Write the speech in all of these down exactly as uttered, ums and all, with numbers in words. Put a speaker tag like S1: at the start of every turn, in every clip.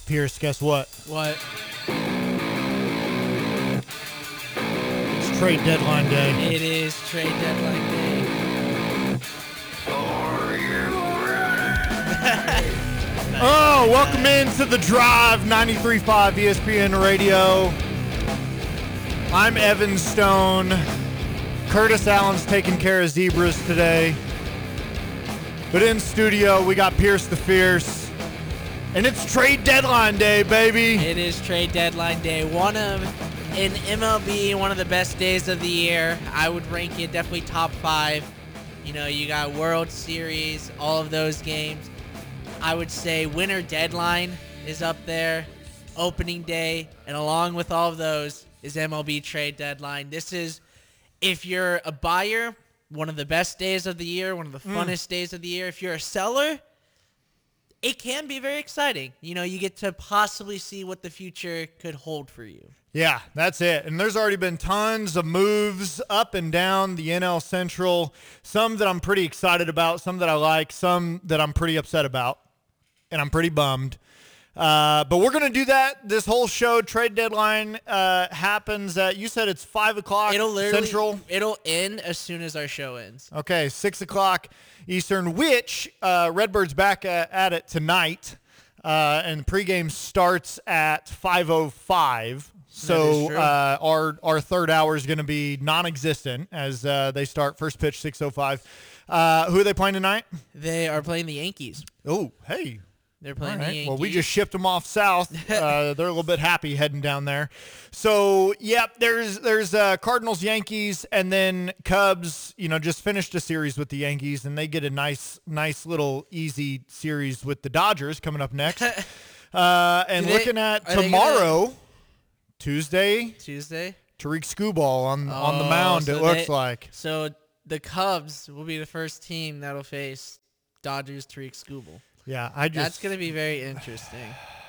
S1: Pierce, guess what?
S2: What?
S1: It's trade deadline day.
S2: It is trade deadline day.
S3: Are you ready?
S1: Oh, welcome into the Drive, ninety-three point five E S P N Radio. I'm Evan Stone. Curtis Allen's taking care of zebras today. But in studio, we got Pierce the Fierce. And it's trade deadline day, baby.
S2: It is trade deadline day. One of, in M L B, one of the best days of the year. I would rank it definitely top five. You know, you got World Series, all of those games. I would say winter deadline is up there, opening day, and along with all of those is M L B trade deadline. This is, if you're a buyer, one of the best days of the year, one of the funnest mm. days of the year. If you're a seller, it can be very exciting. You know, you get to possibly see what the future could hold for you.
S1: Yeah, that's it. And there's already been tons of moves up and down the N L Central, some that I'm pretty excited about, some that I like, some that I'm pretty upset about, and I'm pretty bummed. Uh, but we're going to do that. This whole show, trade deadline, uh, happens at, you said it's five o'clock
S2: it'll
S1: Central.
S2: It'll end as soon as our show ends.
S1: Okay, six o'clock Eastern, which uh, Redbird's back at, at it tonight. Uh, and pregame starts at five oh five. So uh, our our third hour is going to be non-existent as uh, they start first pitch six oh five. Uh, who are they playing tonight?
S2: They are playing the Yankees.
S1: Oh, hey.
S2: They're playing
S1: right.
S2: the Yankees.
S1: Well, we just shipped them off south. Uh, they're a little bit happy heading down there. So, yep, there's there's uh, Cardinals, Yankees, and then Cubs, you know, just finished a series with the Yankees, and they get a nice, nice little easy series with the Dodgers coming up next. Uh, and
S2: they,
S1: looking at tomorrow, gonna... Tuesday,
S2: Tuesday,
S1: Tariq Skubal on,
S2: oh,
S1: on the mound,
S2: so
S1: it looks
S2: they,
S1: like.
S2: So the Cubs will be the first team that'll face Dodgers Tariq Skubal.
S1: Yeah, I just
S2: that's gonna be very interesting.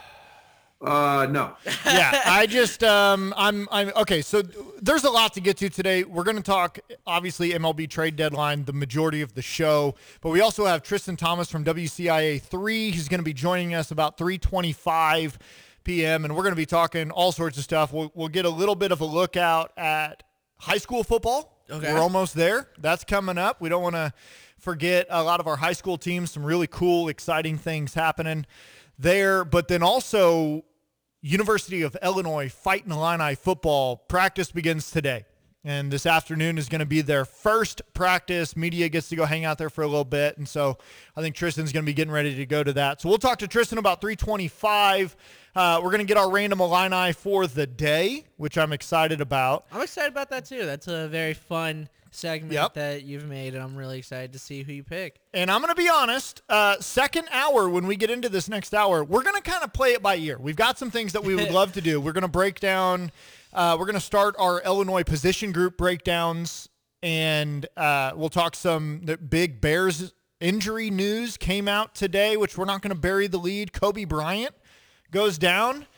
S3: Uh, no.
S1: yeah, I just um, I'm I'm okay. So there's a lot to get to today. We're gonna talk obviously M L B trade deadline, the majority of the show, but we also have Tristan Thomas from W C I A three. He's gonna be joining us about three twenty-five p.m. and we're gonna be talking all sorts of stuff. We'll we'll get a little bit of a look out at high school football.
S2: Okay,
S1: we're almost there. That's coming up. We don't want to forget a lot of our high school teams, some really cool, exciting things happening there. But then also University of Illinois Fighting Illini football practice begins today. And this afternoon is going to be their first practice. Media gets to go hang out there for a little bit. And so I think Tristan's going to be getting ready to go to that. So we'll talk to Tristan about three twenty-five. Uh, we're going to get our random Illini for the day, which I'm excited about.
S2: I'm excited about that too. That's a very fun segment yep. that you've made, and I'm really excited to see who you pick.
S1: And I'm going to be honest, uh, second hour, when we get into this next hour, we're going to kind of play it by ear. We've got some things that we would love to do. We're going to break down, uh, we're going to start our Illinois position group breakdowns, and uh, we'll talk some the big Bears injury news came out today, which we're not going to bury the lead. Kobe Bryant goes down.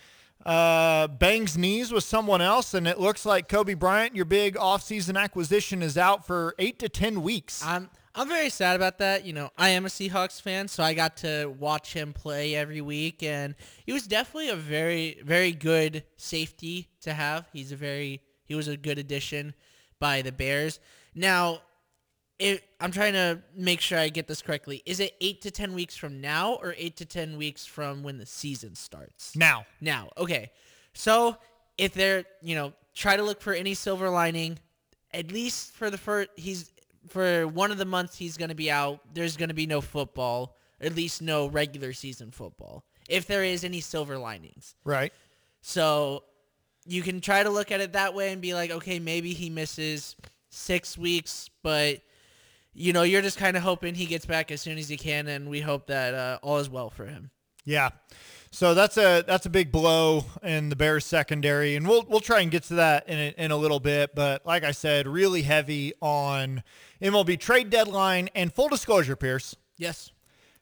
S1: Uh, bangs knees with someone else, and it looks like Kobe Bryant, your big offseason acquisition, is out for eight to ten weeks.
S2: I'm I'm very sad about that. You know, I am a Seahawks fan, so I got to watch him play every week, and he was definitely a very, very good safety to have. He's a very he was a good addition by the Bears. Now, it, I'm trying to make sure I get this correctly. Is it eight to ten weeks from now or eight to ten weeks from when the season starts?
S1: Now.
S2: Now. Okay. So if they're, you know, try to look for any silver lining, at least for the first, he's, for one of the months he's going to be out, there's going to be no football, at least no regular season football, if there is any silver linings.
S1: Right.
S2: So you can try to look at it that way and be like, okay, maybe he misses six weeks, but you know, you're just kind of hoping he gets back as soon as he can, and we hope that uh, all is well for him.
S1: Yeah. So that's a that's a big blow in the Bears secondary, and we'll we'll try and get to that in a, in a little bit. But like I said, really heavy on M L B trade deadline. And full disclosure, Pierce.
S2: Yes.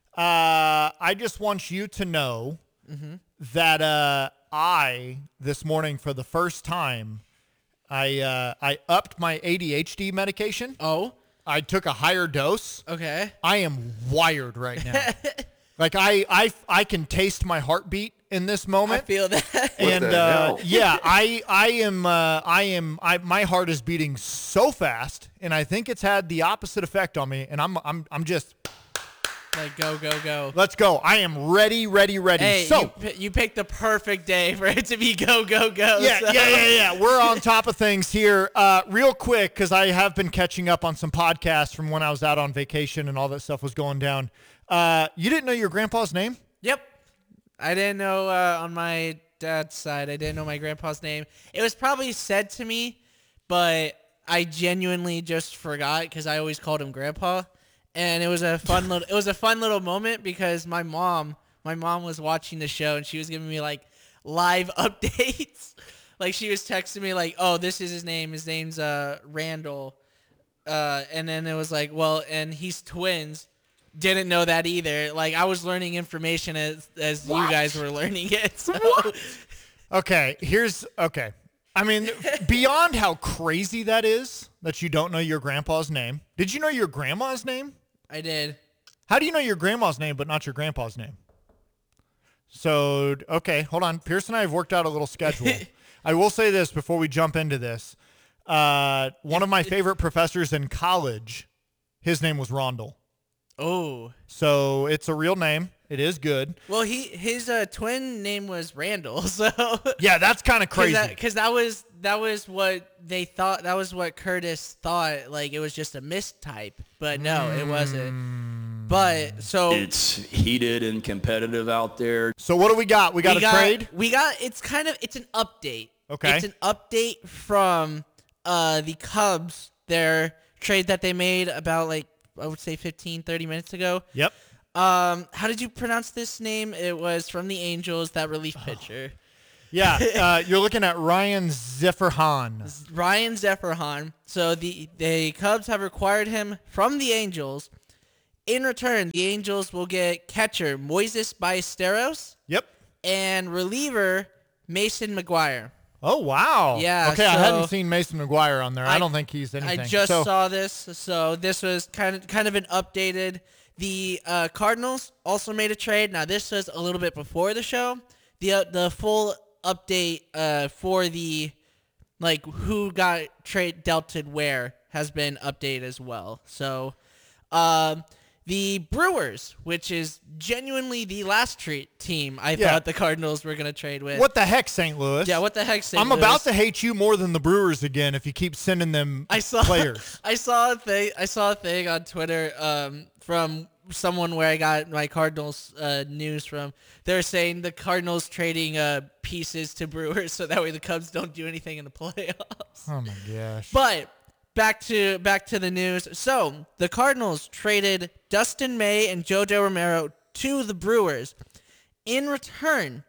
S1: Uh, I just want you to know
S2: mm-hmm.
S1: that uh, I this morning for the first time, I uh, I upped my A D H D medication.
S2: Oh.
S1: I took a higher dose.
S2: Okay.
S1: I am wired right now. Like I, I, I can taste my heartbeat in this
S2: I
S1: moment.
S2: feel that.
S1: And
S3: the
S1: uh,
S3: hell?
S1: yeah, I I am uh, I am I my heart is beating so fast, and I think it's had the opposite effect on me. And I'm I'm I'm just
S2: Like, go, go, go.
S1: let's go. I am ready, ready, ready.
S2: Hey,
S1: so
S2: you, pi- you picked the perfect day for it to be go, go, go.
S1: yeah,
S2: so.
S1: yeah, yeah, yeah. We're on top of things here. Uh, real quick, because I have been catching up on some podcasts from when I was out on vacation and all that stuff was going down. Uh, you didn't know your grandpa's name?
S2: Yep. I didn't know uh, on my dad's side. I didn't know my grandpa's name. It was probably said to me, but I genuinely just forgot because I always called him Grandpa. And it was a fun little. It was a fun little moment because my mom, my mom was watching the show and she was giving me like live updates. Like she was texting me like, "Oh, this is his name. His name's uh Randall." Uh, and then it was like, "Well, and he's twins." Didn't know that either. Like I was learning information as as you guys were learning it. So.
S1: Okay, here's okay. I mean, beyond how crazy that is that you don't know your grandpa's name. Did you know your grandma's name?
S2: I did.
S1: How do you know your grandma's name but not your grandpa's name? So, okay, hold on. Pierce and I have worked out a little schedule. I will say this before we jump into this. Uh, one of my favorite professors in college, his name was Rondell.
S2: Oh.
S1: So it's a real name. It is good.
S2: Well, he his uh, twin name was Randall, so
S1: Yeah, that's kind of crazy.
S2: because that, that was that was what they thought. That was what Curtis thought. Like it was just a mistype, but no, it wasn't. But so
S4: It's heated and competitive out there.
S1: So what do we got? We got
S2: we
S1: a
S2: got,
S1: trade?
S2: We got it's kind of it's an update.
S1: Okay.
S2: It's an update from uh, the Cubs. Their trade that they made about like I would say fifteen, thirty minutes ago.
S1: Yep.
S2: Um, how did you pronounce this name? It was from the Angels, that relief pitcher.
S1: Yeah, uh, you're looking at Ryan Zefferhan.
S2: Ryan Zefferhan. So the, the Cubs have required him from the Angels. In return, the Angels will get catcher Moises Ballesteros
S1: Yep.
S2: and reliever Mason McGuire.
S1: Oh, wow.
S2: Yeah,
S1: Okay, I
S2: so-
S1: hadn't seen Mason McGuire on there. I,
S2: I-
S1: don't think he's anything.
S2: I just
S1: so,
S2: saw this, so this was kind of kind of an updated. The uh, Cardinals also made a trade. Now this was a little bit before the show. The uh, the full update uh, for the like who got trade dealt to where has been updated as well. So um, the Brewers, which is genuinely the last treat team I
S1: Yeah.
S2: thought the Cardinals were gonna trade with.
S1: What the heck, Saint Louis?
S2: Yeah, what the heck, Saint
S1: I'm
S2: Louis?
S1: about to hate you more than the Brewers again if you keep sending them
S2: I saw
S1: players.
S2: I saw a thing. I saw a thing on Twitter um, from someone where I got my Cardinals uh, news from. They're saying the Cardinals trading uh, pieces to Brewers so that way the Cubs don't do anything in the playoffs.
S1: Oh, my gosh.
S2: But back to back to the news. So the Cardinals traded Dustin May and JoJo Romero to the Brewers. In return,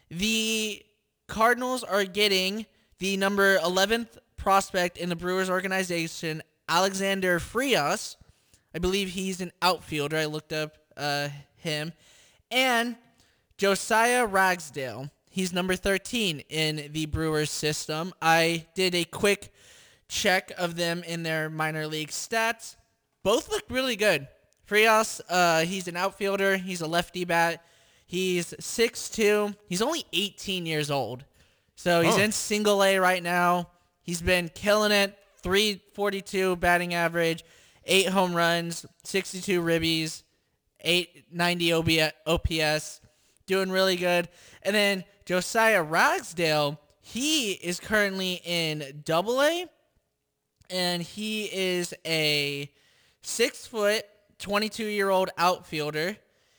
S2: the Cardinals are getting the number eleventh prospect in the Brewers organization, Alexander Frias. I believe he's an outfielder. I looked up uh, him. And Josiah Ragsdale. He's number thirteen in the Brewers system. I did a quick check of them in their minor league stats. Both look really good. Frias, uh, he's an outfielder. He's a lefty bat. He's six two. He's only eighteen years old. So he's
S1: Oh.
S2: in single A right now. He's been killing it. three forty-two batting average, eight home runs, sixty-two ribbies, eight ninety O P S. Doing really good. And then Josiah Ragsdale, he is currently in Double A, and he is a six foot, twenty-two year old outfielder.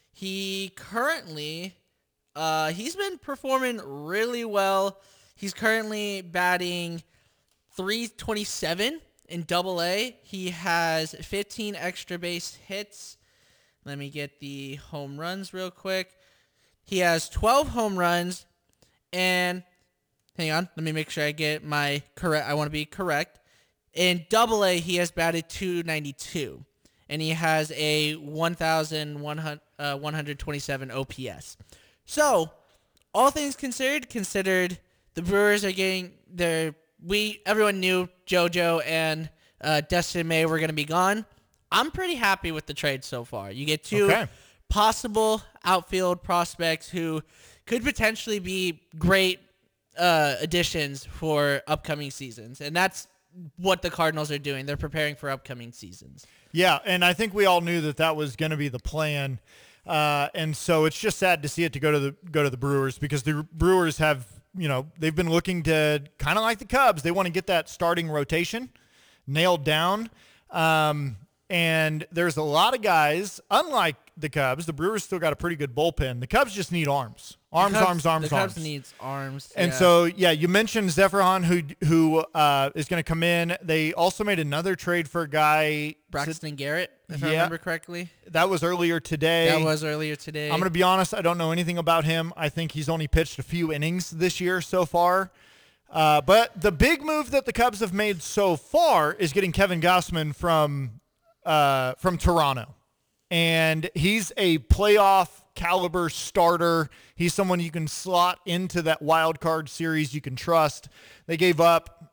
S2: He currently, uh, he's been performing really well. He's currently batting three twenty-seven in Double A. He has fifteen extra base hits. Let me get the home runs real quick. He has twelve home runs, and hang on, let me make sure I get my correct. I want to be correct. In Double A, he has batted two ninety-two, and he has a one thousand one hundred twenty-seven O P S. So, all things considered, considered the Brewers are getting their. We everyone knew JoJo and uh, Dustin May were going to be gone. I'm pretty happy with the trade so far. You get two
S1: Okay.
S2: possible outfield prospects who could potentially be great uh, additions for upcoming seasons. And that's what the Cardinals are doing. They're preparing for upcoming seasons.
S1: Yeah, and I think we all knew that that was going to be the plan. Uh, and so it's just sad to see it to go to the go to the Brewers, because the Brewers have, you know, they've been looking to, kind of like the Cubs, they want to get that starting rotation nailed down. Um, and there's a lot of guys, unlike the Cubs, the Brewers still got a pretty good bullpen. The Cubs just need arms. Arms,
S2: Cubs,
S1: arms, arms,
S2: the
S1: arms.
S2: Cubs needs arms.
S1: And
S2: yeah.
S1: so, yeah, you mentioned Zephyrhan, who who uh, is going to come in. They also made another trade for a guy.
S2: Braxton Garrett, if I
S1: Yeah.
S2: remember correctly.
S1: That was earlier today.
S2: That was earlier today.
S1: I'm going to be honest, I don't know anything about him. I think he's only pitched a few innings this year so far. Uh, but the big move that the Cubs have made so far is getting Kevin Gausman from uh, from Toronto. And he's a playoff caliber starter. He's someone you can slot into that wild card series you can trust. They gave up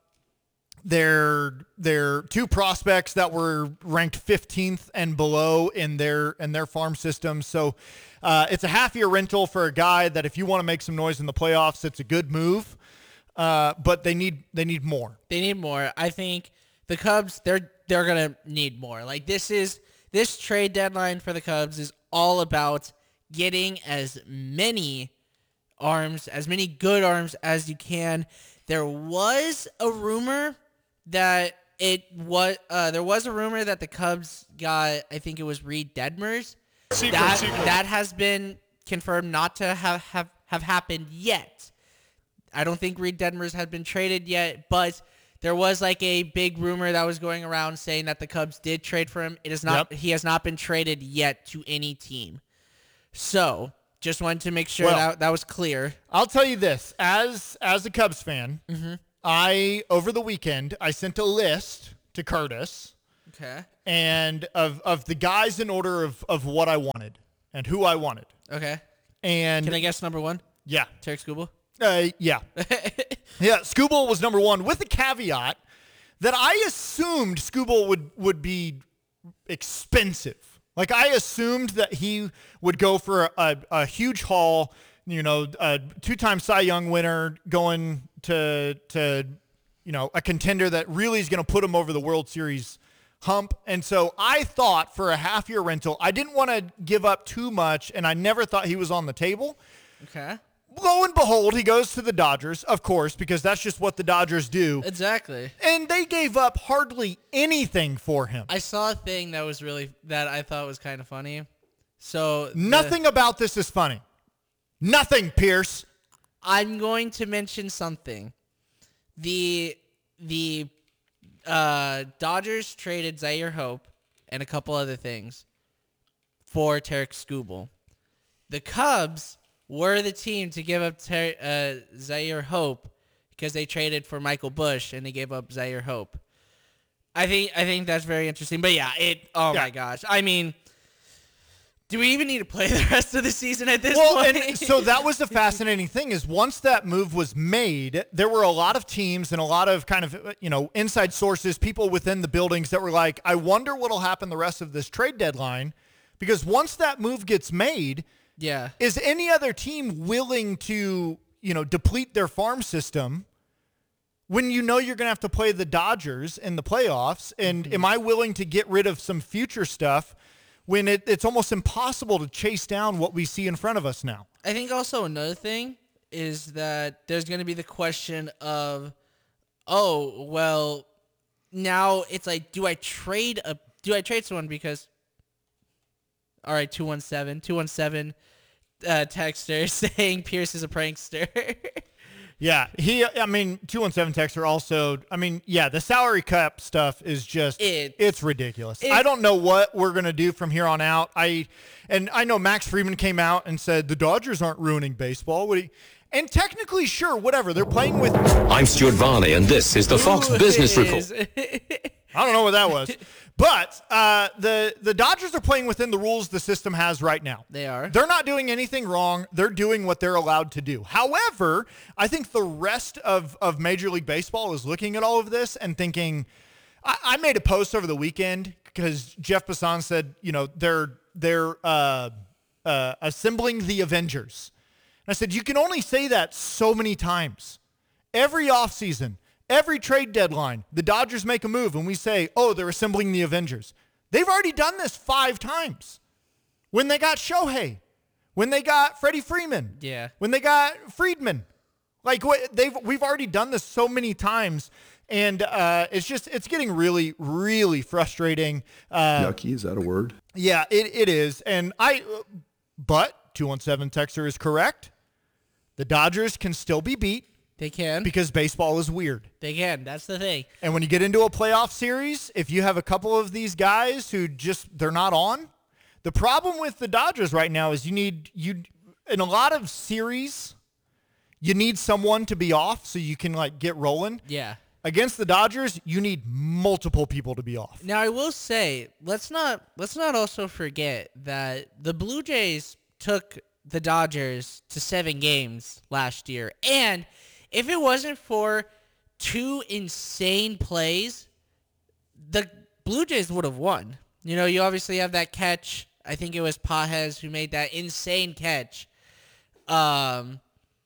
S1: their their two prospects that were ranked fifteenth and below in their in their farm system. So uh, it's a half year rental for a guy that, if you want to make some noise in the playoffs, it's a good move. Uh, but they need they need more.
S2: They need more. I think the Cubs, they're they're gonna need more. Like this is this trade deadline for the Cubs is all about getting as many arms, as many good arms as you can. There was a rumor that it was uh, there was a rumor that the Cubs got, I think it was Reed Detmers.
S1: Secret,
S2: that
S1: secret.
S2: that has been confirmed not to have, have, have happened yet. I don't think Reed Detmers had been traded yet, but there was like a big rumor that was going around saying that the Cubs did trade for him. It is not.
S1: Yep.
S2: He has not been traded yet to any team. So just wanted to make sure
S1: Well,
S2: that that was clear.
S1: I'll tell you this, as as a Cubs fan,
S2: Mm-hmm.
S1: I over the weekend I sent a list to Curtis
S2: Okay.
S1: and of of the guys in order of of what I wanted and who I wanted.
S2: Okay.
S1: And
S2: Can I guess number one?
S1: yeah,
S2: Tarek Skubal?
S1: uh, yeah, yeah. Skubal was number one, with the caveat that I assumed Skubal would would be expensive. Like, I assumed that he would go for a, a, a huge haul, you know, a two-time Cy Young winner going to, to, you know, a contender that really is going to put him over the World Series hump. And so I thought for a half-year rental, I didn't want to give up too much, and I never thought he was on the table.
S2: Okay.
S1: Lo and behold, he goes to the Dodgers, of course, because that's just what the Dodgers do.
S2: Exactly.
S1: And they gave up hardly anything for him.
S2: I saw a thing that was really that I thought was kind of funny. So the-
S1: Nothing about this is funny. Nothing, Pierce.
S2: I'm going to mention something. The the uh, Dodgers traded Zaire Hope and a couple other things for Tarek Skubal. The Cubs were the team to give up Ter- uh, Zaire Hope because they traded for Michael Bush and they gave up Zaire Hope. I think I think that's very interesting. But yeah, it. Oh
S1: Yeah.
S2: my gosh. I mean, do we even need to play the rest of the season at this
S1: Well,
S2: point?
S1: and so that was the fascinating thing, is once that move was made, there were a lot of teams and a lot of kind of, you know, inside sources, people within the buildings that were like, I wonder what'll happen the rest of this trade deadline, because once that move gets made,
S2: yeah.
S1: is any other team willing to, you know, deplete their farm system when you know you're going to have to play the Dodgers in the playoffs? And
S2: Mm-hmm.
S1: am I willing to get rid of some future stuff when it, it's almost impossible to chase down what we see in front of us now?
S2: I think also another thing is that there's going to be the question of, oh, well, now it's like, do I trade a do I trade someone because, all right, two one seven, two one seven uh, texter saying Pierce is a prankster.
S1: Yeah, he. I mean, two one seven texter also. I mean, yeah, the salary cap stuff is just
S2: It-
S1: it's ridiculous.
S2: it-
S1: I don't know what we're gonna do from here on out. I and I know Max Friedman came out and said the Dodgers aren't ruining baseball. What do you, and technically, sure, whatever. They're playing with.
S5: I'm Stuart Varney, and this is the Fox
S2: Who
S5: Business
S2: is-
S5: Report.
S1: I don't know what that was, but uh, the the Dodgers are playing within the rules the system has right now.
S2: They are.
S1: They're not doing anything wrong. They're doing what they're allowed to do. However, I think the rest of, of Major League Baseball is looking at all of this and thinking, I, I made a post over the weekend because Jeff Passan said, you know, their their uh, uh, assembling the Avengers. And I said, you can only say that so many times. Every offseason, every trade deadline, the Dodgers make a move and we say, oh, they're assembling the Avengers. They've already done this five times. When they got Shohei, when they got Freddie Freeman,
S2: Yeah.
S1: when they got Friedman. Like, what they've we've already done this so many times. And uh, it's just, it's getting really, really frustrating. Uh,
S6: Yucky, is that a word?
S1: yeah, it, it is. And I, but two one seven Texter is correct. The Dodgers can still be beat
S2: They can.
S1: because baseball is weird.
S2: They can. That's the thing.
S1: And when you get into a playoff series, if you have a couple of these guys who just, they're not on, the problem with the Dodgers right now is you need, you in a lot of series, you need someone to be off so you can like get rolling.
S2: Yeah.
S1: Against the Dodgers, you need multiple people to be off.
S2: Now I will say, let's not let's not also forget that the Blue Jays took the Dodgers to seven games last year. And if it wasn't for two insane plays, the Blue Jays would have won. You know, you obviously have that catch. I think it was Pages who made that insane catch um,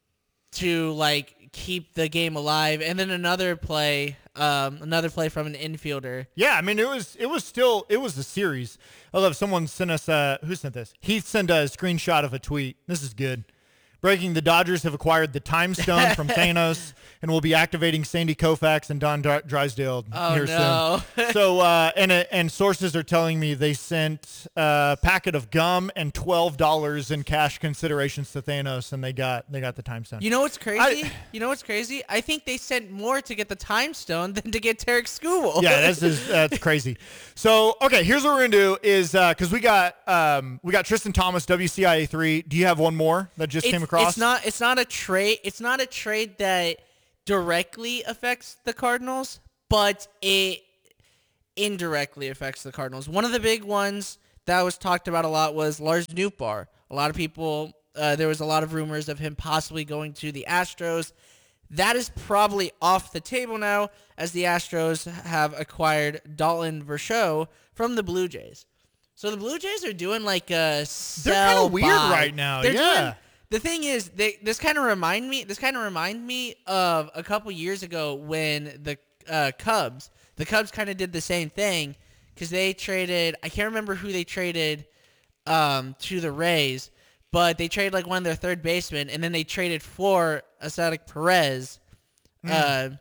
S2: to, like, keep the game alive. And then another play, um, another play from an infielder.
S1: Yeah, I mean, it was it was still, it was a series. I love someone sent us, uh, who sent this? Heath sent a screenshot of a tweet. This is good. Breaking, the Dodgers have acquired the Time Stone from Thanos and will be activating Sandy Koufax and Don Dr- Drysdale
S2: Oh,
S1: here
S2: no.
S1: soon. So, uh, and uh, and sources are telling me they sent a packet of gum and twelve dollars in cash considerations to Thanos, and they got they got the Time Stone.
S2: You know what's crazy?
S1: I-
S2: you know what's crazy? I think they sent more to get the Time Stone than to get Tarek Skubal.
S1: Yeah, that's just, that's crazy. So, okay, here's what we're gonna do is because we got um, we got Tristan Thomas, W C I A three. Do you have one more that just
S2: it's,
S1: came across?
S2: It's not. It's not a trade. It's not a trade that directly affects the Cardinals, but it indirectly affects the Cardinals. One of the big ones that was talked about a lot was Lars Nootbaar. A lot of people. Uh, there was a lot of rumors of him possibly going to the Astros. That is probably off the table now, as the Astros have acquired Dalton Varsho from the Blue Jays. So the Blue Jays are doing like a sell
S1: They're kind of weird
S2: buy.
S1: right now.
S2: They're
S1: yeah.
S2: doing- the thing is, they, this kind of remind me. This kind of remind me of a couple years ago when the uh, Cubs, the Cubs kind of did the same thing because they traded. I can't remember who they traded um, to the Rays, but they traded like one of their third basemen, and then they traded for Asadek Perez uh,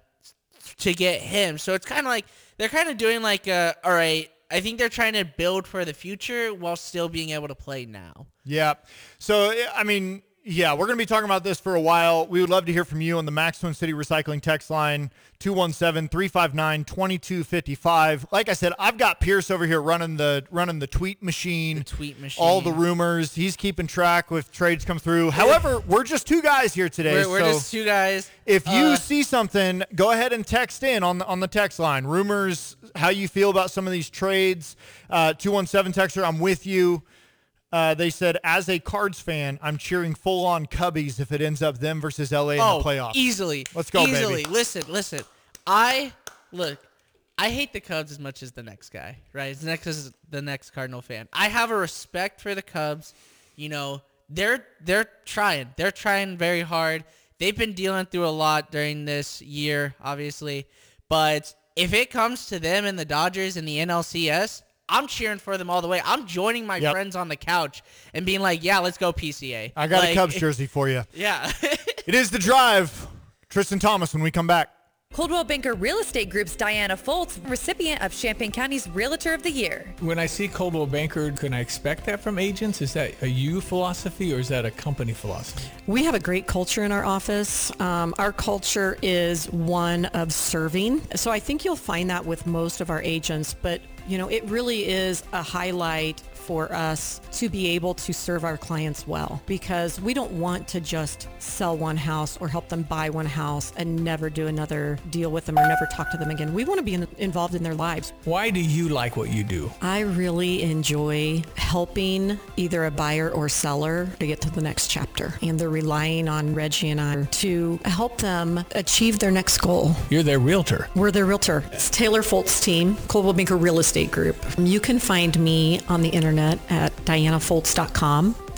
S2: to get him. So it's kind of like they're kind of doing like, a, all right, I think they're trying to build for the future while still being able to play now.
S1: Yeah. So, I mean, yeah, we're going to be talking about this for a while. We would love to hear from you on the Max Twin City Recycling text line, two one seven, three five nine, two two five five. Like I said, I've got Pierce over here running the running the tweet machine.
S2: The tweet machine.
S1: All the rumors. He's keeping track with trades come through. However, we're just two guys here today.
S2: We're, we're
S1: so
S2: just two guys.
S1: if you
S2: Uh,
S1: see something, go ahead and text in on the, on the text line. Rumors, how you feel about some of these trades. Uh, two one seven texter, I'm with you. Uh, they said, as a Cards fan, I'm cheering full-on Cubbies if it ends up them versus L A in
S2: oh,
S1: the playoffs.
S2: easily.
S1: Let's go,
S2: easily.
S1: baby.
S2: Listen, listen. I look. I hate the Cubs as much as the next guy, right? The next is the next Cardinal fan. I have a respect for the Cubs. You know, they're they're trying. They're trying very hard. They've been dealing through a lot during this year, obviously. But if it comes to them and the Dodgers and the N L C S, I'm cheering for them all the way. I'm joining my
S1: Yep.
S2: friends on the couch and being like, yeah, let's go P C A.
S1: I got
S2: like,
S1: a Cubs jersey for you.
S2: Yeah.
S1: It is The Drive. Tristan Thomas when we come back.
S7: Coldwell Banker Real Estate Group's Diana Foltz, recipient of Champaign County's Realtor of the Year.
S8: When I see Coldwell Banker, can I expect that from agents? Is that a you philosophy or is that a company philosophy?
S9: We have a great culture in our office. Um, our culture is one of serving. So I think you'll find that with most of our agents, but you know, it really is a highlight for us to be able to serve our clients well, because we don't want to just sell one house or help them buy one house and never do another deal with them or never talk to them again. We want to be in, involved in their lives.
S8: Why do you like what you do?
S9: I really enjoy helping either a buyer or seller to get to the next chapter. And they're relying on Reggie and I to help them achieve their next goal.
S8: You're their realtor.
S9: We're their realtor. It's Taylor Foltz team, Coldwell Banker Real Estate Group. You can find me on the internet at diana foltz dot com.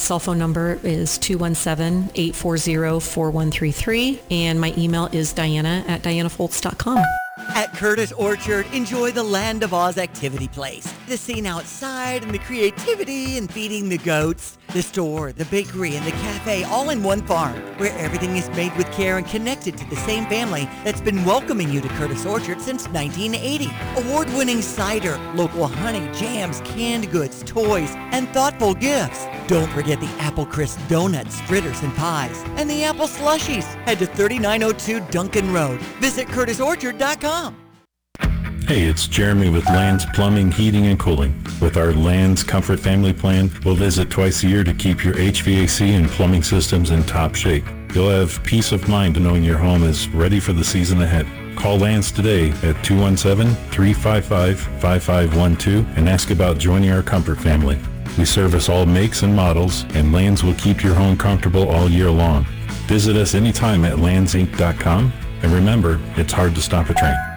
S9: Cell phone number is two one seven, eight four zero, four one three three, and my email is diana at diana foltz dot com.
S6: At Curtis Orchard, enjoy the Land of Oz activity place. The scene outside and the creativity and feeding the goats. The store, the bakery, and the cafe all in one farm, where everything is made with care and connected to the same family that's been welcoming you to Curtis Orchard since nineteen eighty. Award-winning cider, local honey, jams, canned goods, toys, and thoughtful gifts. Don't forget the Apple Crisp donuts, fritters, and pies, and the apple slushies. Head to thirty-nine oh two Duncan Road. Visit curtis orchard dot com.
S10: Hey, it's Jeremy with Land's Plumbing, Heating, and Cooling. With our Land's Comfort Family Plan, we'll visit twice a year to keep your H V A C and plumbing systems in top shape. You'll have peace of mind knowing your home is ready for the season ahead. Call Land's today at two one seven, three five five, five five one two and ask about joining our Comfort Family. We service all makes and models, and Land's will keep your home comfortable all year long. Visit us anytime at lands inc dot com, and remember, it's hard to stop a train.